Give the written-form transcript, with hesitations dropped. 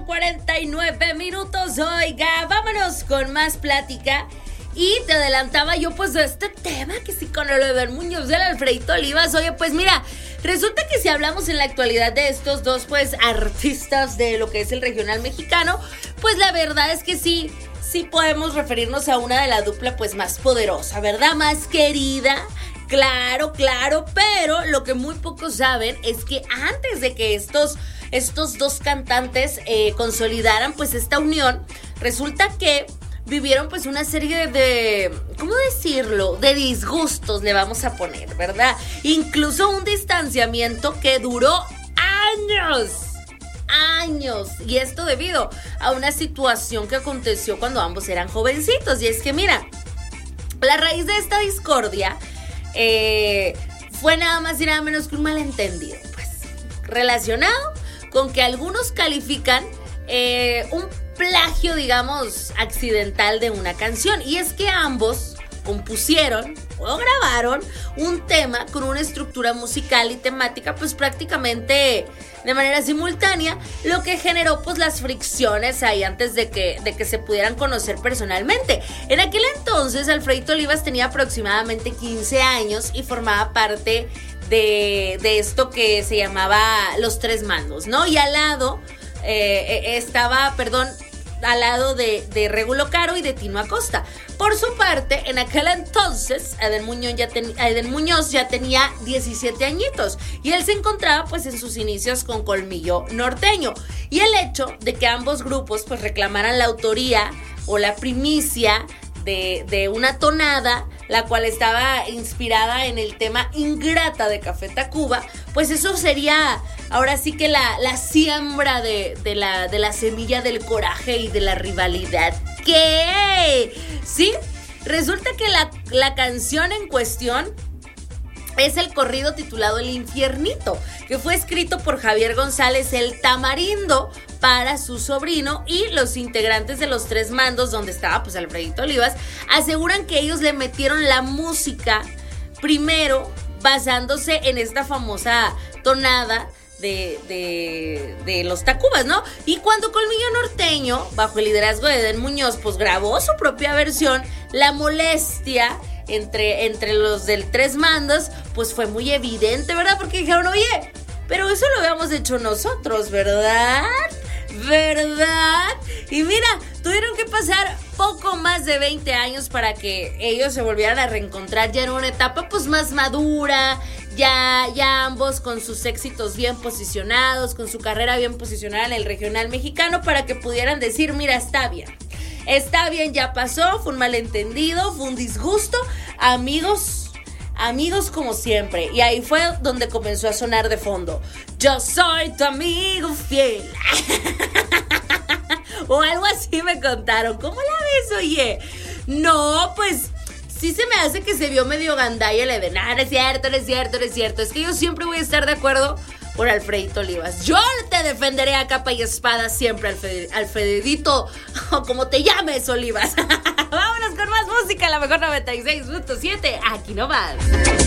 8:49. Oiga, vámonos con más plática. Y te adelantaba yo pues de este tema que sí con el Eden Muñoz del Alfredito Olivas. Oye, pues mira, resulta que si hablamos en la actualidad de estos dos pues artistas de lo que es el regional mexicano, pues la verdad es que sí podemos referirnos a una de la dupla pues más poderosa, ¿verdad? Más querida. Claro, pero lo que muy pocos saben es que antes de que estos dos cantantes consolidaran pues esta unión, resulta que vivieron pues una serie de, ¿cómo decirlo?, de disgustos le vamos a poner, ¿verdad? Incluso un distanciamiento que duró años, y esto debido a una situación que aconteció cuando ambos eran jovencitos. Y es que mira, la raíz de esta discordia fue nada más y nada menos que un malentendido, pues, relacionado con que algunos califican un plagio, digamos, accidental de una canción. Y es que ambos compusieron o grabaron un tema con una estructura musical y temática pues prácticamente de manera simultánea, lo que generó pues las fricciones ahí antes de que se pudieran conocer personalmente. En aquel entonces Alfredito Olivas tenía aproximadamente 15 años y formaba parte de esto que se llamaba Los Tres Mandos, ¿no? Y al lado al lado de Regulo Caro y de Tino Acosta. Por su parte, en aquel entonces, Eden Muñoz ya tenía 17 añitos y él se encontraba pues en sus inicios con Colmillo Norteño. Y el hecho de que ambos grupos pues reclamaran la autoría o la primicia de una tonada, la cual estaba inspirada en el tema Ingrata de Café Tacuba, pues eso sería ahora sí que la siembra de la semilla del coraje y de la rivalidad. ¿Qué? Sí, resulta que la canción en cuestión es el corrido titulado El Infiernito, que fue escrito por Javier González el Tamarindo para su sobrino, y los integrantes de Los Tres Mandos, donde estaba pues Alfredito Olivas, aseguran que ellos le metieron la música primero basándose en esta famosa tonada de los Tacubas, ¿no? Y cuando Colmillo Norteño, bajo el liderazgo de Eden Muñoz, pues grabó su propia versión, la molestia entre los del Tres Mandos pues fue muy evidente, ¿verdad? Porque dijeron, oye, pero eso lo habíamos hecho nosotros, ¿verdad? Y mira, tuvieron que pasar poco más de 20 años para que ellos se volvieran a reencontrar ya en una etapa pues más madura, ya ambos con sus éxitos bien posicionados, con su carrera bien posicionada en el regional mexicano, para que pudieran decir, mira, está bien, ya pasó, fue un malentendido, fue un disgusto, amigos como siempre. Y ahí fue donde comenzó a sonar de fondo, yo soy tu amigo fiel. O algo así me contaron. ¿Cómo la ves, oye? No, pues sí se me hace que se vio medio gandalla el Eden. No es cierto. Es que yo siempre voy a estar de acuerdo por Alfredito Olivas. Yo te defenderé a capa y espada siempre, Alfredito, o como te llames, Olivas. Vámonos con más música, la mejor 96.7. Aquí no vas.